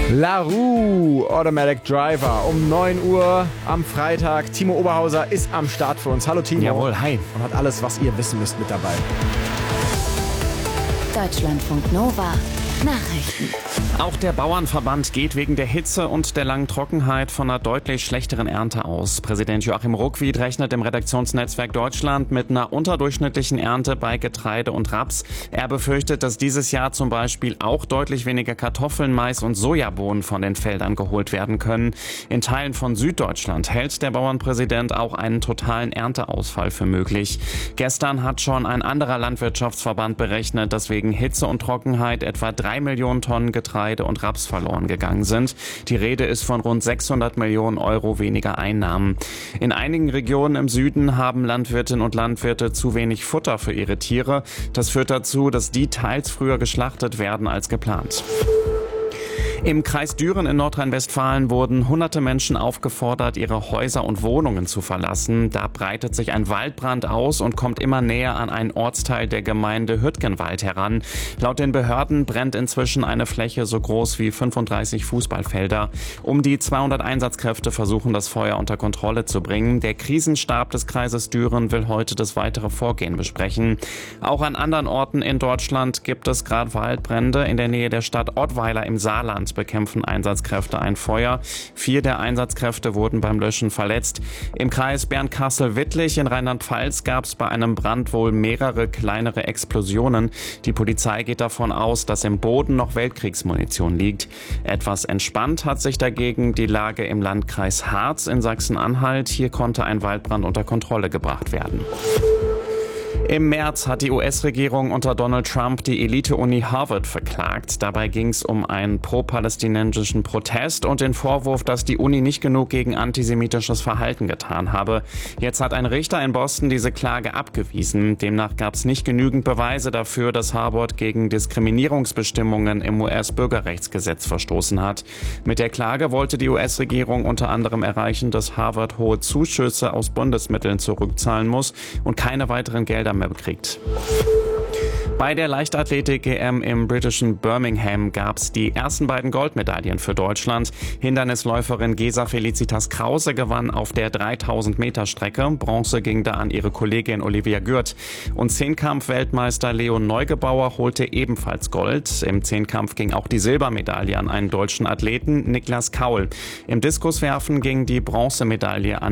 LaRue, Automatic Driver, um 9 Uhr am Freitag. Timo Oberhauser ist am Start für uns. Hallo Timo. Jawohl, hi. Und hat alles, was ihr wissen müsst, mit dabei. Deutschlandfunk Nova. Nachrichten. Auch der Bauernverband geht wegen der Hitze und der langen Trockenheit von einer deutlich schlechteren Ernte aus. Präsident Joachim Ruckwied rechnet im Redaktionsnetzwerk Deutschland mit einer unterdurchschnittlichen Ernte bei Getreide und Raps. Er befürchtet, dass dieses Jahr zum Beispiel auch deutlich weniger Kartoffeln, Mais und Sojabohnen von den Feldern geholt werden können. In Teilen von Süddeutschland hält der Bauernpräsident auch einen totalen Ernteausfall für möglich. Gestern hat schon ein anderer Landwirtschaftsverband berechnet, dass wegen Hitze und Trockenheit etwa 3 Millionen Tonnen Getreide und Raps verloren gegangen sind. Die Rede ist von rund 600 Millionen Euro weniger Einnahmen. In einigen Regionen im Süden haben Landwirtinnen und Landwirte zu wenig Futter für ihre Tiere. Das führt dazu, dass die teils früher geschlachtet werden als geplant. Im Kreis Düren in Nordrhein-Westfalen wurden hunderte Menschen aufgefordert, ihre Häuser und Wohnungen zu verlassen. Da breitet sich ein Waldbrand aus und kommt immer näher an einen Ortsteil der Gemeinde Hüttgenwald heran. Laut den Behörden brennt inzwischen eine Fläche so groß wie 35 Fußballfelder. Um die 200 Einsatzkräfte versuchen, das Feuer unter Kontrolle zu bringen. Der Krisenstab des Kreises Düren will heute das weitere Vorgehen besprechen. Auch an anderen Orten in Deutschland gibt es gerade Waldbrände. In der Nähe der Stadt Ottweiler im Saarland bekämpfen Einsatzkräfte ein Feuer. 4 der Einsatzkräfte wurden beim Löschen verletzt. Im Kreis Bernkastel-Wittlich in Rheinland-Pfalz gab es bei einem Brand wohl mehrere kleinere Explosionen. Die Polizei geht davon aus, dass im Boden noch Weltkriegsmunition liegt. Etwas entspannt hat sich dagegen die Lage im Landkreis Harz in Sachsen-Anhalt. Hier konnte ein Waldbrand unter Kontrolle gebracht werden. Im März hat die US-Regierung unter Donald Trump die Elite-Uni Harvard verklagt. Dabei ging es um einen pro-palästinensischen Protest und den Vorwurf, dass die Uni nicht genug gegen antisemitisches Verhalten getan habe. Jetzt hat ein Richter in Boston diese Klage abgewiesen. Demnach gab es nicht genügend Beweise dafür, dass Harvard gegen Diskriminierungsbestimmungen im US-Bürgerrechtsgesetz verstoßen hat. Mit der Klage wollte die US-Regierung unter anderem erreichen, dass Harvard hohe Zuschüsse aus Bundesmitteln zurückzahlen muss und keine weiteren Gelder mehr bekriegt. Bei der Leichtathletik-EM im britischen Birmingham gab es die ersten beiden Goldmedaillen für Deutschland. Hindernisläuferin Gesa Felicitas Krause gewann auf der 3000-Meter-Strecke. Bronze ging da an ihre Kollegin Olivia Gürt. Und Zehnkampf-Weltmeister Leon Neugebauer holte ebenfalls Gold. Im Zehnkampf ging auch die Silbermedaille an einen deutschen Athleten, Niklas Kaul. Im Diskuswerfen ging die Bronzemedaille an